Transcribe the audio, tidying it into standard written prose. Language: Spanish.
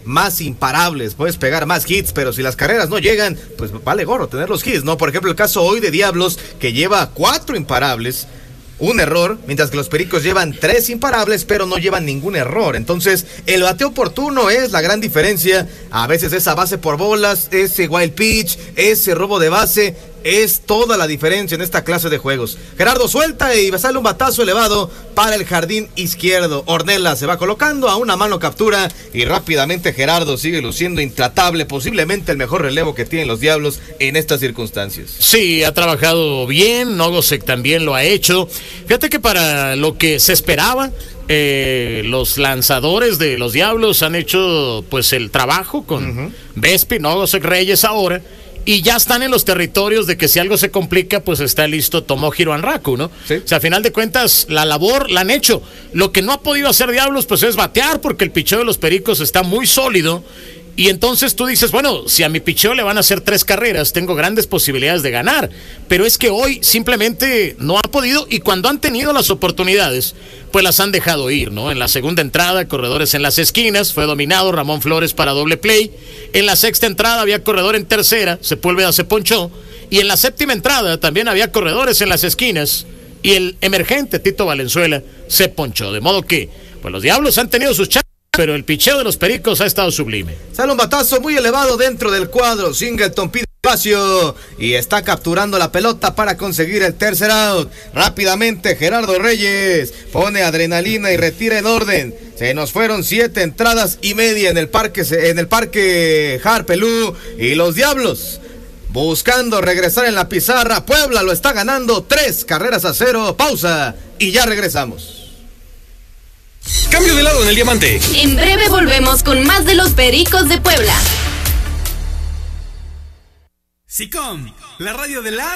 más imparables, puedes pegar más hits, pero si las carreras no llegan, pues vale gorro tener los hits, ¿no? Por ejemplo, el caso hoy de Diablos, que lleva 4 imparables, un error, mientras que los Pericos llevan 3 imparables, pero no llevan ningún error. Entonces, el bateo oportuno es la gran diferencia. A veces esa base por bolas, ese wild pitch, ese robo de base, es toda la diferencia en esta clase de juegos. Gerardo suelta y sale un batazo elevado para el jardín izquierdo. Ornelas se va colocando a una mano captura y rápidamente Gerardo sigue luciendo intratable, posiblemente el mejor relevo que tienen los Diablos en estas circunstancias. Sí, ha trabajado bien, Nogosek también lo ha hecho. Fíjate que para lo que se esperaba, los lanzadores de los Diablos han hecho pues el trabajo con Vespi, Nogosek, Reyes ahora. Y ya están en los territorios de que si algo se complica, pues está listo Tomohiro Anraku, ¿no? Sí. O sea, a final de cuentas, la labor la han hecho. Lo que no ha podido hacer Diablos, pues es batear, porque el picheo de los Pericos está muy sólido. Y entonces tú dices, bueno, si a mi picheo le van a hacer 3 carreras, tengo grandes posibilidades de ganar. Pero es que hoy simplemente no ha podido, y cuando han tenido las oportunidades, pues las han dejado ir, ¿no? En la segunda entrada, corredores en las esquinas, fue dominado Ramón Flores para doble play. En la sexta entrada había corredor en tercera, Sepúlveda se ponchó. Y en la séptima entrada también había corredores en las esquinas, y el emergente Tito Valenzuela se ponchó. De modo que, pues los Diablos han tenido sus chances, pero el picheo de los Pericos ha estado sublime. Sale un batazo muy elevado dentro del cuadro. Singleton pide espacio y está capturando la pelota para conseguir el tercer out. Rápidamente Gerardo Reyes pone adrenalina y retira en orden. Se nos fueron 7 entradas y media en el parque Harpelú, y los Diablos buscando regresar en la pizarra. Puebla lo está ganando 3-0. Pausa y ya regresamos. Cambio de lado en el diamante. En breve volvemos con más de los Pericos de Puebla. SICOM, la radio de la